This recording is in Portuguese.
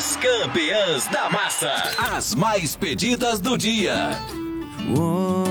As campeãs da massa. As mais pedidas do dia.